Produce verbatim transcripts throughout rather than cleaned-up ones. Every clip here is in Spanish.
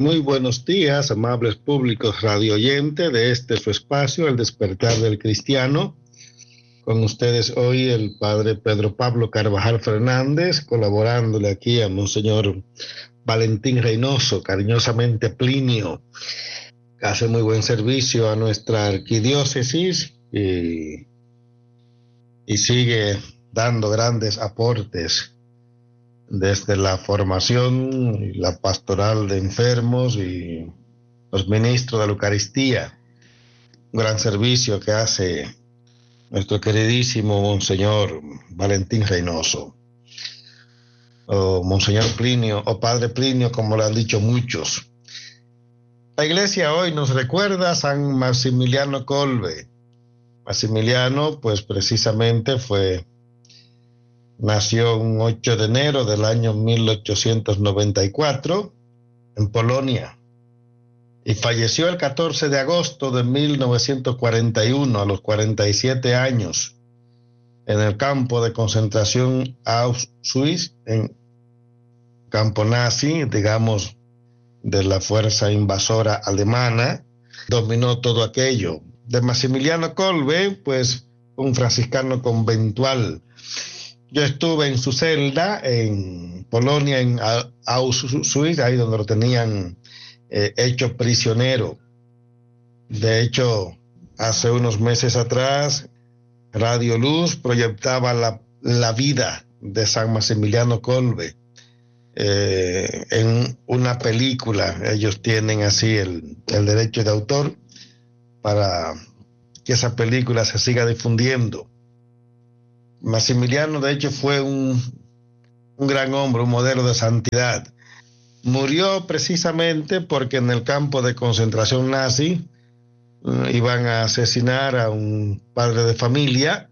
Muy buenos días, amables públicos radio oyentes de este su espacio, El Despertar del Cristiano. Con ustedes hoy el padre Pedro Pablo Carvajal Fernández, colaborándole aquí a Monseñor Valentín Reynoso, cariñosamente Plinio, que hace muy buen servicio a nuestra arquidiócesis y, y sigue dando grandes aportes desde la formación y la pastoral de enfermos y los ministros de la Eucaristía. Un gran servicio que hace nuestro queridísimo Monseñor Valentín Reynoso, o Monseñor Plinio, o Padre Plinio, como lo han dicho muchos. La iglesia hoy nos recuerda a San Maximiliano Kolbe. Maximiliano, pues precisamente fue... Nació un ocho de enero del año mil ochocientos noventa y cuatro en Polonia y falleció el catorce de agosto de mil novecientos cuarenta y uno a los cuarenta y siete años en el campo de concentración Auschwitz, en campo nazi, digamos, de la fuerza invasora alemana. Dominó todo aquello. De Maximiliano Kolbe, pues un franciscano conventual. Yo estuve en su celda en Polonia, en Auschwitz, ahí donde lo tenían eh, hecho prisionero. De hecho, hace unos meses atrás, Radio Luz proyectaba la, la vida de San Maximiliano Kolbe eh, en una película. Ellos tienen así el, el derecho de autor para que esa película se siga difundiendo. Maximiliano, de hecho, fue un, un gran hombre, un modelo de santidad. Murió precisamente porque en el campo de concentración nazi uh, iban a asesinar a un padre de familia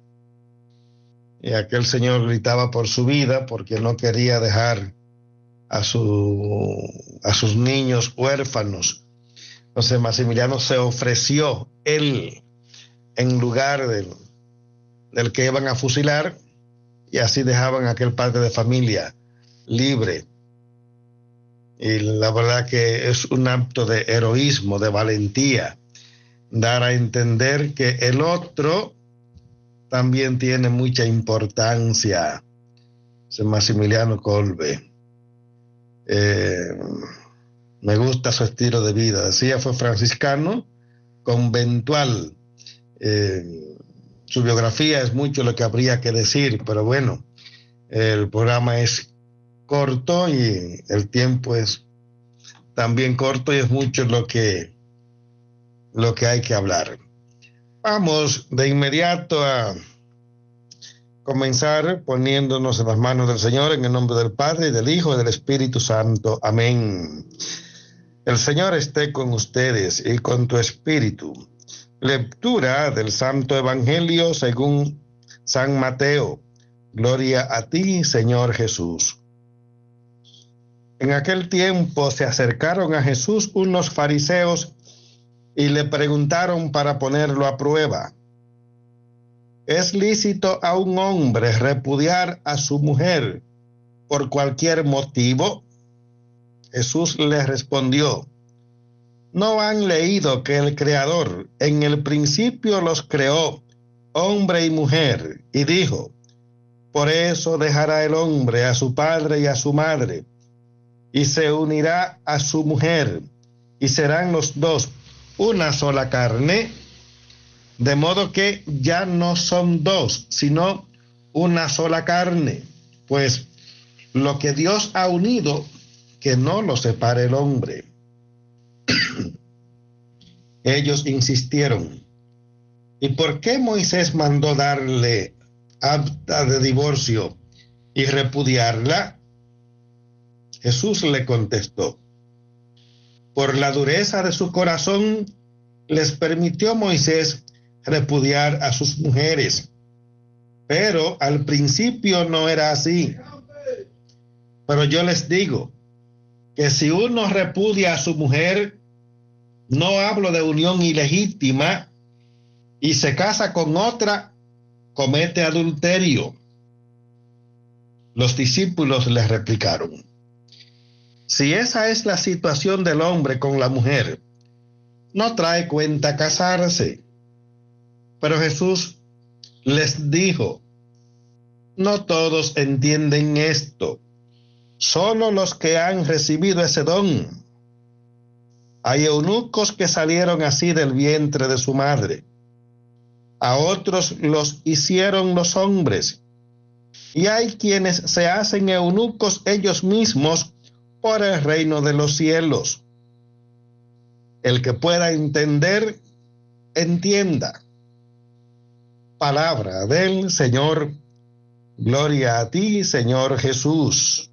y aquel señor gritaba por su vida porque no quería dejar a, su, a sus niños huérfanos. Entonces Maximiliano se ofreció, él, en lugar del... del que iban a fusilar, y así dejaban a aquel padre de familia libre. Y la verdad que es un acto de heroísmo, de valentía, dar a entender que el otro también tiene mucha importancia. Ese Maximiliano Kolbe. Eh, me gusta su estilo de vida. Decía, fue franciscano, conventual. Eh, Su biografía es mucho lo que habría que decir, pero bueno, el programa es corto y el tiempo es también corto y es mucho lo que, lo que hay que hablar. Vamos de inmediato a comenzar poniéndonos en las manos del Señor en el nombre del Padre, y del Hijo y del Espíritu Santo. Amén. El Señor esté con ustedes y con tu espíritu. Lectura del Santo Evangelio según San Mateo. Gloria a ti, Señor Jesús. En aquel tiempo se acercaron a Jesús unos fariseos y le preguntaron para ponerlo a prueba: ¿es lícito a un hombre repudiar a su mujer por cualquier motivo? Jesús les respondió: ¿no han leído que el Creador en el principio los creó, hombre y mujer, y dijo: por eso dejará el hombre a su padre y a su madre, y se unirá a su mujer, y serán los dos una sola carne? De modo que ya no son dos, sino una sola carne. Pues lo que Dios ha unido, que no lo separe el hombre. Ellos insistieron: ¿y por qué Moisés mandó darle acta de divorcio y repudiarla? Jesús le contestó: por la dureza de su corazón les permitió Moisés repudiar a sus mujeres, pero al principio no era así. Pero yo les digo que si uno repudia a su mujer, no hablo de unión ilegítima, y se casa con otra, comete adulterio. Los discípulos les replicaron: Si esa es la situación del hombre con la mujer, no trae cuenta casarse. Pero Jesús les dijo, no todos entienden esto, solo los que han recibido ese don. Hay eunucos que salieron así del vientre de su madre. A otros los hicieron los hombres. Y hay quienes se hacen eunucos ellos mismos por el reino de los cielos. El que pueda entender, entienda. Palabra del Señor. Gloria a ti, Señor Jesús.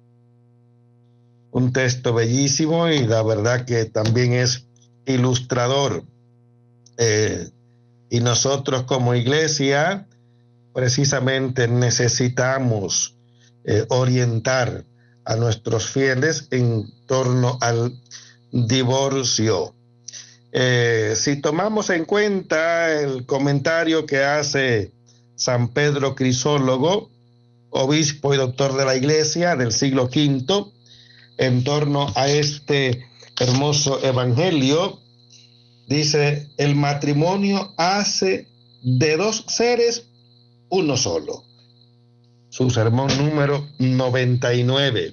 Un texto bellísimo y la verdad que también es ilustrador. Eh, y nosotros como iglesia precisamente necesitamos eh, orientar a nuestros fieles en torno al divorcio. Eh, si tomamos en cuenta el comentario que hace San Pedro Crisólogo, obispo y doctor de la Iglesia del siglo quinto, en torno a este hermoso evangelio, dice, el matrimonio hace de dos seres uno solo. Su sermón número noventa y nueve.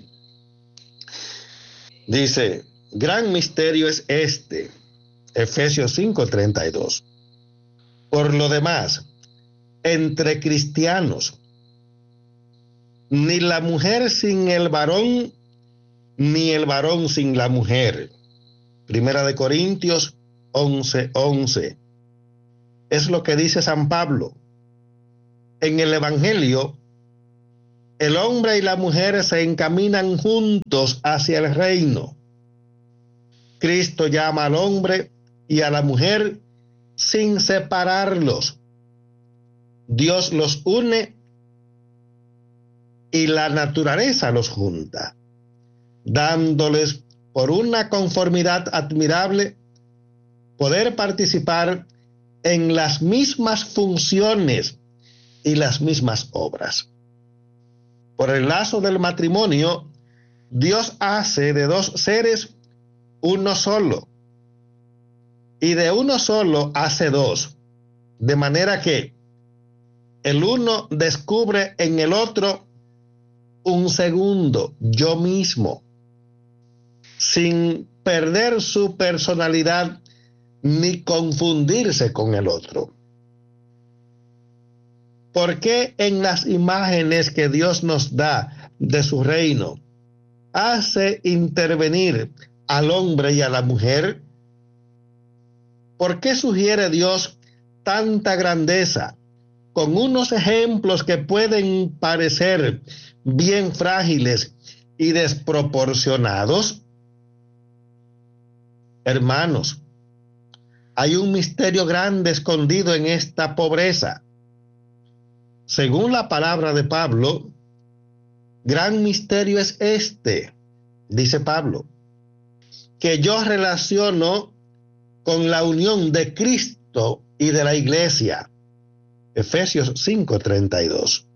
Dice, gran misterio es este, Efesios cinco treinta y dos. Por lo demás, entre cristianos, ni la mujer sin el varón, ni el varón sin la mujer. Primera de Corintios once once. Es lo que dice San Pablo. En el Evangelio, el hombre y la mujer se encaminan juntos hacia el reino. Cristo llama al hombre y a la mujer sin separarlos. Dios los une y la naturaleza los junta, dándoles por una conformidad admirable poder participar en las mismas funciones y las mismas obras. Por el lazo del matrimonio, Dios hace de dos seres uno solo, y de uno solo hace dos, de manera que el uno descubre en el otro un segundo, yo mismo, sin perder su personalidad ni confundirse con el otro. ¿Por qué en las imágenes que Dios nos da de su reino hace intervenir al hombre y a la mujer? ¿Por qué sugiere Dios tanta grandeza con unos ejemplos que pueden parecer bien frágiles y desproporcionados? Hermanos, hay un misterio grande escondido en esta pobreza. Según la palabra de Pablo, gran misterio es este, dice Pablo, que yo relaciono con la unión de Cristo y de la Iglesia. Efesios cinco treinta y dos.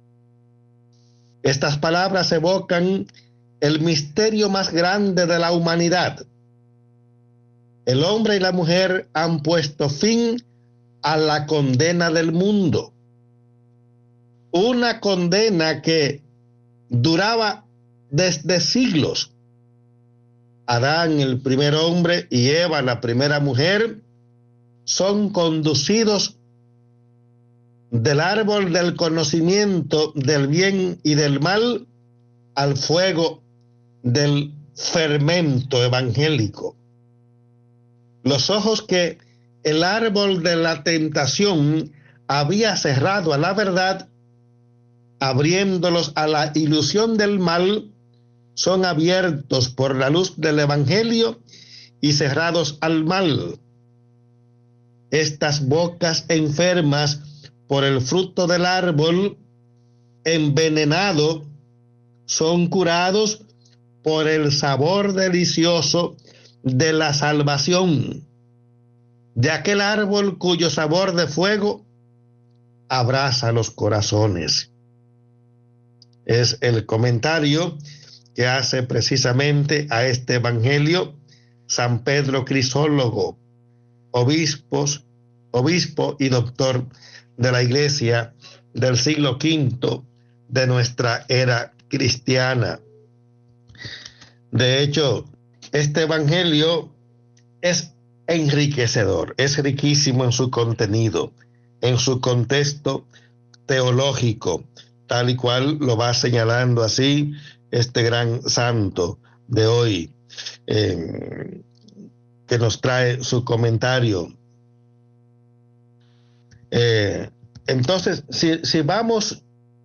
Estas palabras evocan el misterio más grande de la humanidad. El hombre y la mujer han puesto fin a la condena del mundo. Una condena que duraba desde siglos. Adán, el primer hombre, y Eva, la primera mujer, son conducidos del árbol del conocimiento del bien y del mal al fuego del fermento evangélico. Los ojos que el árbol de la tentación había cerrado a la verdad, abriéndolos a la ilusión del mal, son abiertos por la luz del evangelio y cerrados al mal. Estas bocas enfermas por el fruto del árbol envenenado son curados por el sabor delicioso de la salvación, de aquel árbol cuyo sabor de fuego abraza los corazones. Es el comentario que que hace precisamente a este evangelio San Pedro Crisólogo, obispos, obispo y doctor de la Iglesia del siglo quinto de nuestra era cristiana. De hecho, este evangelio es enriquecedor, es riquísimo en su contenido, en su contexto teológico, tal y cual lo va señalando así este gran santo de hoy, eh, que nos trae su comentario. Eh, entonces, si, si vamos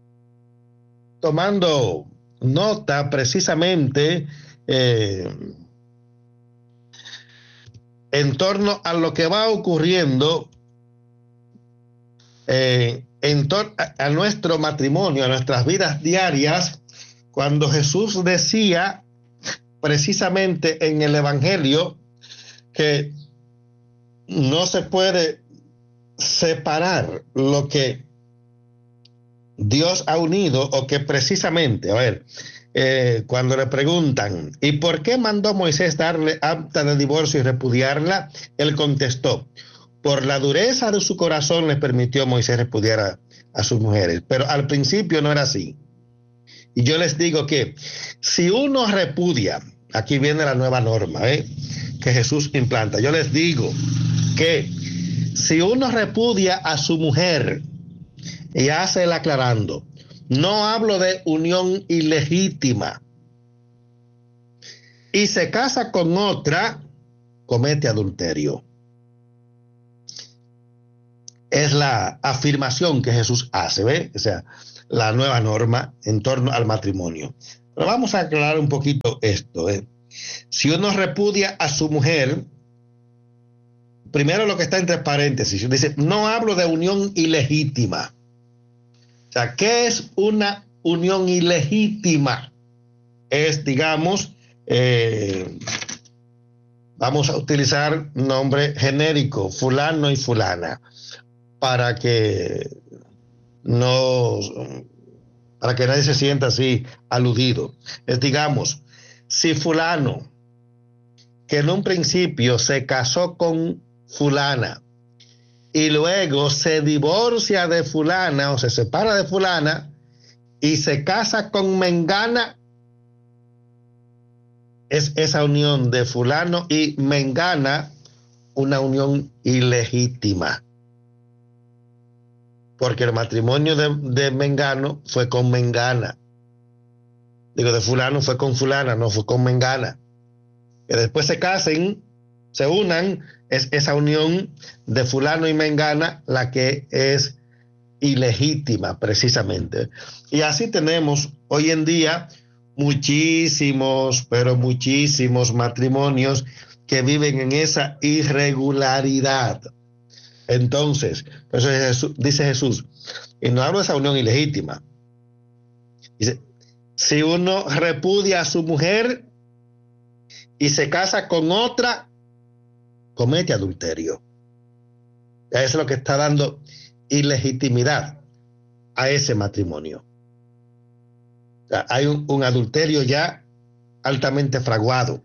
tomando nota precisamente eh, en torno a lo que va ocurriendo eh, en torno a, a nuestro matrimonio, a nuestras vidas diarias, cuando Jesús decía precisamente en el Evangelio que no se puede separar lo que Dios ha unido, o que precisamente, a ver, eh, cuando le preguntan, ¿y por qué mandó Moisés darle acta de divorcio y repudiarla? Él contestó, por la dureza de su corazón les permitió Moisés repudiar a, a sus mujeres, pero al principio no era así. Y yo les digo que si uno repudia, aquí viene la nueva norma ¿eh? que Jesús implanta, yo les digo que si uno repudia a su mujer, y hace el aclarando, no hablo de unión ilegítima, y se casa con otra, comete adulterio. Es la afirmación que Jesús hace, ¿ve? O sea, la nueva norma en torno al matrimonio. Pero vamos a aclarar un poquito esto. ¿eh? Si uno repudia a su mujer, primero lo que está entre paréntesis, dice, no hablo de unión ilegítima. O sea, ¿qué es una unión ilegítima? Es, digamos, eh, vamos a utilizar nombre genérico, fulano y fulana, para que no, para que nadie se sienta así aludido. Es, digamos, si fulano, que en un principio se casó con fulana, y luego se divorcia de fulana o se separa de fulana y se casa con mengana, es esa unión de fulano y mengana una unión ilegítima. Porque el matrimonio de, de mengano fue con mengana. Digo, de fulano fue con fulana, no fue con mengana. Que después se casen, se unan, es esa unión de fulano y mengana la que es ilegítima precisamente. Y así tenemos hoy en día muchísimos, pero muchísimos matrimonios que viven en esa irregularidad. Entonces, eso es Jesús, dice Jesús, y no hablo de esa unión ilegítima. Dice, si uno repudia a su mujer y se casa con otra, comete adulterio. Eso es lo que está dando ilegitimidad a ese matrimonio. O sea, hay un, un adulterio ya altamente fraguado.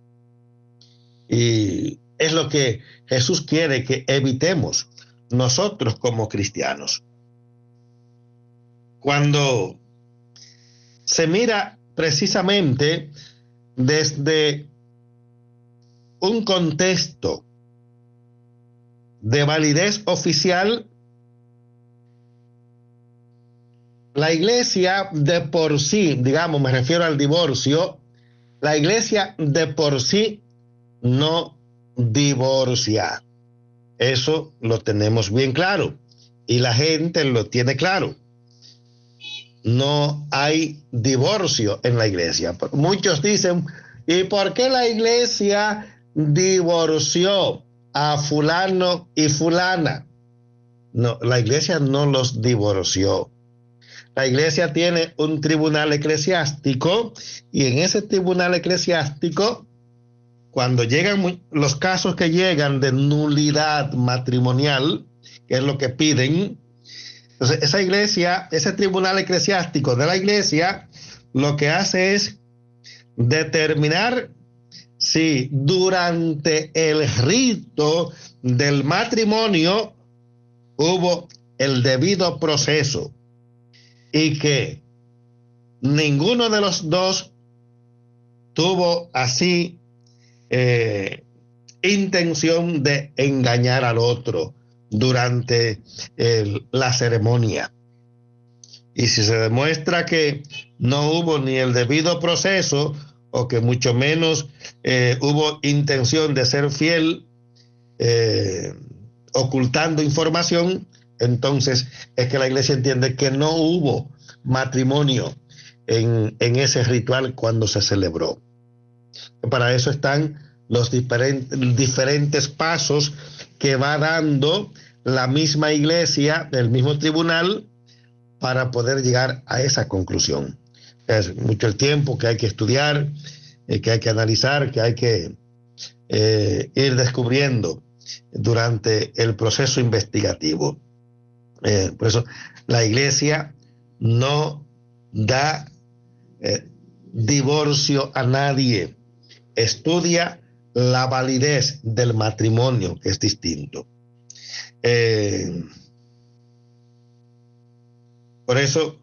Y es lo que Jesús quiere que evitemos nosotros como cristianos. Cuando se mira precisamente desde un contexto de validez oficial, la iglesia de por sí, digamos, me refiero al divorcio, la iglesia de por sí no divorcia. Eso lo tenemos bien claro y la gente lo tiene claro. No hay divorcio en la iglesia. Muchos dicen, ¿y por qué la iglesia divorció a fulano y fulana? No, la iglesia no los divorció. La iglesia tiene un tribunal eclesiástico y en ese tribunal eclesiástico, cuando llegan los casos que llegan de nulidad matrimonial, que es lo que piden, entonces esa iglesia, ese tribunal eclesiástico de la iglesia, lo que hace es determinar si durante el rito del matrimonio hubo el debido proceso y que ninguno de los dos tuvo así eh, intención de engañar al otro durante el, la ceremonia. Y si se demuestra que no hubo ni el debido proceso o que mucho menos eh, hubo intención de ser fiel, eh, ocultando información, entonces es que la iglesia entiende que no hubo matrimonio en, en ese ritual cuando se celebró. Para eso están los diferentes, diferentes pasos que va dando la misma iglesia, el mismo tribunal, para poder llegar a esa conclusión. Es mucho el tiempo que hay que estudiar, eh, que hay que analizar, que hay que eh, ir descubriendo durante el proceso investigativo. Eh, por eso la iglesia no da eh, divorcio a nadie, estudia la validez del matrimonio, que es distinto. Eh, por eso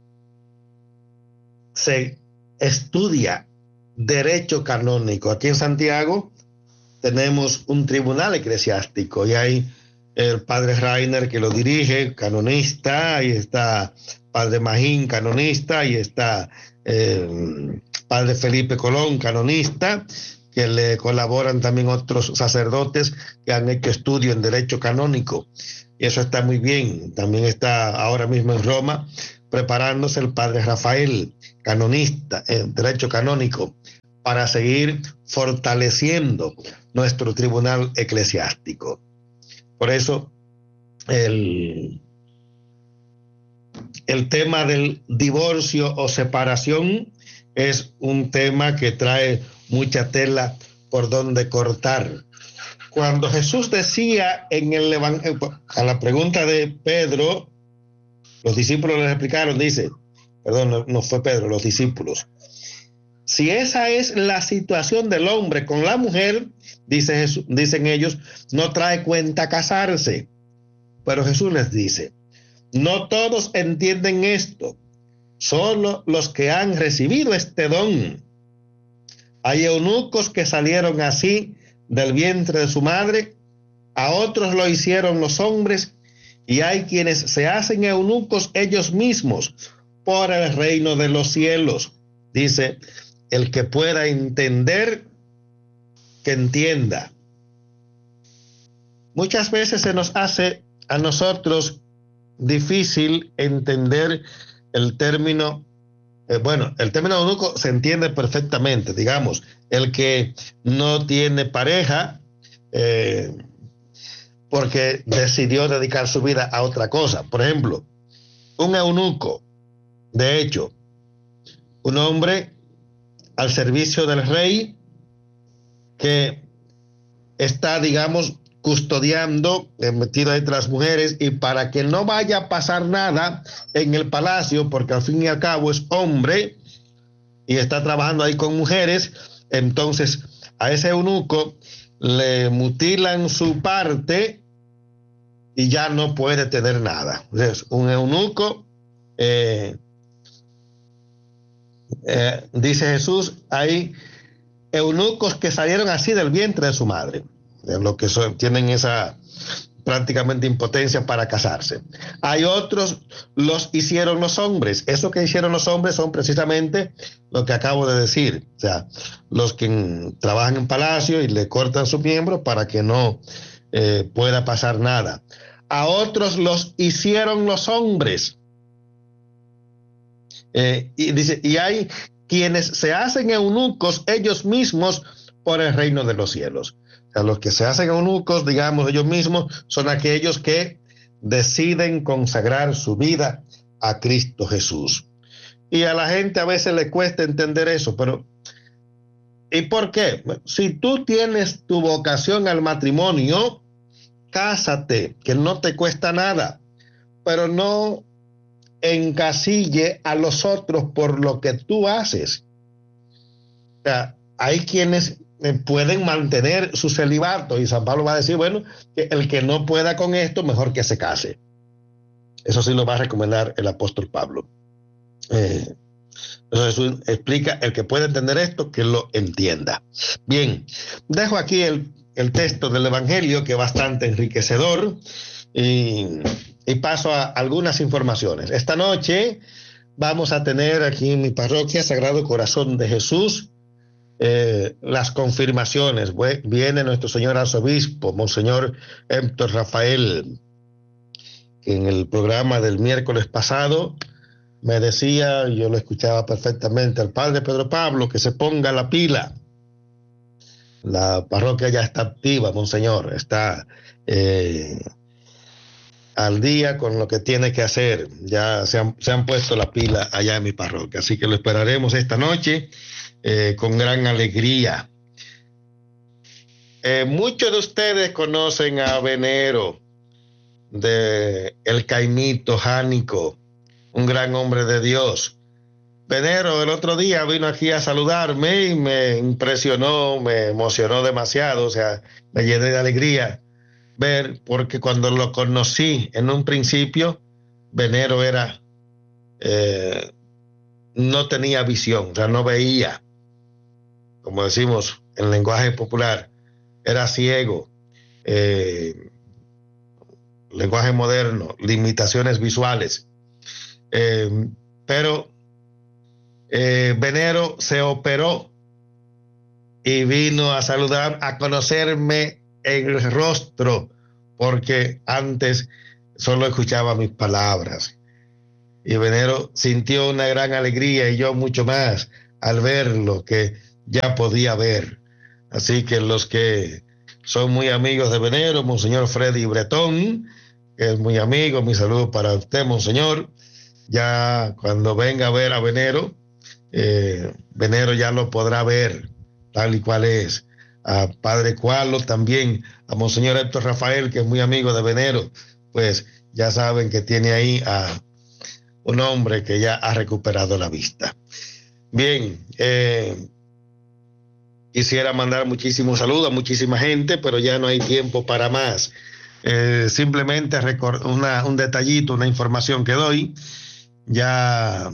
se estudia derecho canónico. Aquí en Santiago tenemos un tribunal eclesiástico y hay el padre Rainer que lo dirige, canonista, y está padre Magín, canonista, y está eh, padre Felipe Colón, canonista, que le colaboran también otros sacerdotes que han hecho estudio en derecho canónico. Y eso está muy bien. También está ahora mismo en Roma preparándose el padre Rafael, canonista en derecho canónico, para seguir fortaleciendo nuestro tribunal eclesiástico. Por eso el, el tema del divorcio o separación es un tema que trae mucha tela por donde cortar. Cuando Jesús decía en el Evangelio, a la pregunta de Pedro, los discípulos les explicaron, dice, perdón, no, no fue Pedro, los discípulos, si esa es la situación del hombre con la mujer, dice Jesús, dicen ellos, no trae cuenta casarse. Pero Jesús les dice, no todos entienden esto, solo los que han recibido este don. Hay eunucos que salieron así del vientre de su madre, a otros lo hicieron los hombres, y hay quienes se hacen eunucos ellos mismos por el reino de los cielos. Dice, el que pueda entender, que entienda. Muchas veces se nos hace a nosotros difícil entender el término, eh, bueno, el término eunuco se entiende perfectamente, digamos, el que no tiene pareja eh, porque decidió dedicar su vida a otra cosa. Por ejemplo, un eunuco, de hecho, un hombre al servicio del rey que está, digamos, custodiando, eh, metido entre las mujeres, y para que no vaya a pasar nada en el palacio, porque al fin y al cabo es hombre y está trabajando ahí con mujeres, entonces a ese eunuco le mutilan su parte y ya no puede tener nada. Entonces, un eunuco, eh, eh, dice Jesús, hay eunucos que salieron así del vientre de su madre, de los que son, tienen esa prácticamente impotencia para casarse. Hay otros, los hicieron los hombres. Eso que hicieron los hombres son precisamente lo que acabo de decir. O sea, los que trabajan en palacio y le cortan su miembro para que no eh, pueda pasar nada. A otros los hicieron los hombres. Eh, y dice, y hay quienes se hacen eunucos ellos mismos por el reino de los cielos. O sea, los que se hacen eunucos, digamos, ellos mismos, son aquellos que deciden consagrar su vida a Cristo Jesús. Y a la gente a veces le cuesta entender eso, pero ¿y por qué? Si tú tienes tu vocación al matrimonio, cásate, que no te cuesta nada, pero no encasille a los otros por lo que tú haces. sea, hay quienes eh, pueden mantener su celibato y San Pablo va a decir, bueno, que el que no pueda con esto, mejor que se case. Eso sí lo va a recomendar el apóstol Pablo. Eh, Eso explica, el que puede entender esto, que lo entienda. Bien, dejo aquí el, el texto del Evangelio, que es bastante enriquecedor, y, y paso a algunas informaciones. Esta noche vamos a tener aquí en mi parroquia Sagrado Corazón de Jesús eh, las confirmaciones. Viene nuestro señor arzobispo, Monseñor Héctor Rafael, que en el programa del miércoles pasado me decía, yo lo escuchaba perfectamente, al padre Pedro Pablo, que se ponga la pila. La parroquia ya está activa, monseñor, está eh, al día con lo que tiene que hacer. Ya se han, se han puesto la pila allá en mi parroquia, así que lo esperaremos esta noche eh, con gran alegría. Eh, muchos de ustedes conocen a Venero, de El Caimito Jánico, un gran hombre de Dios. Venero el otro día vino aquí a saludarme y me impresionó, me emocionó demasiado, o sea, me llené de alegría ver, porque cuando lo conocí en un principio, Venero era, eh, no tenía visión, o sea, no veía, como decimos en lenguaje popular, era ciego, eh, lenguaje moderno, limitaciones visuales. Eh, pero eh, Venero se operó y vino a saludar, a conocerme en el rostro, porque antes solo escuchaba mis palabras. Y Venero sintió una gran alegría y yo mucho más al verlo, que ya podía ver. Así que los que son muy amigos de Venero, Monseñor Freddy Bretón, que es muy amigo, mi saludo para usted, Monseñor. Ya cuando venga a ver a Venero, eh, Venero ya lo podrá ver tal y cual es. A Padre Cualo también, a Monseñor Héctor Rafael, que es muy amigo de Venero, pues ya saben que tiene ahí a un hombre que ya ha recuperado la vista. Bien, eh, quisiera mandar muchísimos saludos a muchísima gente, pero ya no hay tiempo para más. Eh, simplemente una, un detallito, una información que doy. Ya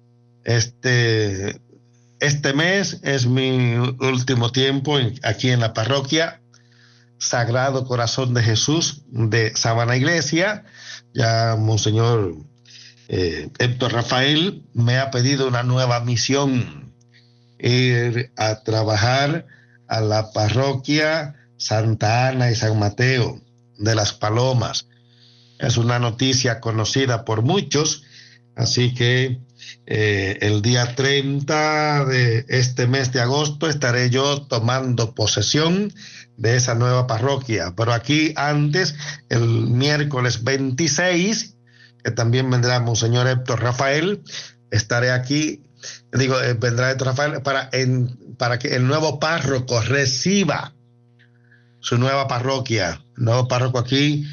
este, este mes es mi último tiempo en, aquí en la parroquia Sagrado Corazón de Jesús de Sabana Iglesia. Ya Monseñor eh, Héctor Rafael me ha pedido una nueva misión, ir a trabajar a la parroquia Santa Ana y San Mateo de las Palomas. Es una noticia conocida por muchos. Así que eh, el día treinta de este mes de agosto estaré yo tomando posesión de esa nueva parroquia. Pero aquí antes, el miércoles veintiséis, que también vendrá Monseñor Héctor Rafael, estaré aquí, digo, eh, vendrá Héctor Rafael para, en, para que el nuevo párroco reciba su nueva parroquia. El nuevo párroco aquí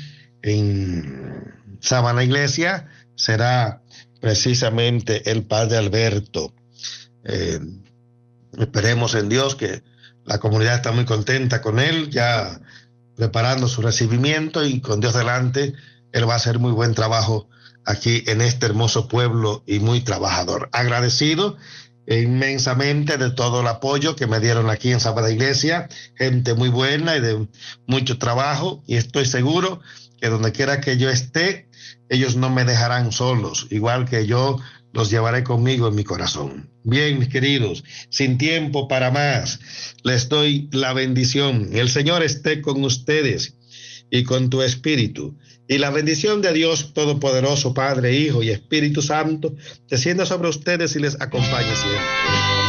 en Sabana Iglesia será precisamente el padre Alberto. Eh, esperemos en Dios, que la comunidad está muy contenta con él, ya preparando su recibimiento, y con Dios delante, él va a hacer muy buen trabajo aquí en este hermoso pueblo y muy trabajador. Agradecido inmensamente de todo el apoyo que me dieron aquí en Sabana Iglesia, gente muy buena y de mucho trabajo, y estoy seguro que donde quiera que yo esté, ellos no me dejarán solos, igual que yo los llevaré conmigo en mi corazón. Bien, mis queridos, sin tiempo para más, les doy la bendición. El Señor esté con ustedes y con tu espíritu. Y la bendición de Dios Todopoderoso, Padre, Hijo y Espíritu Santo, descienda sobre ustedes y les acompañe siempre.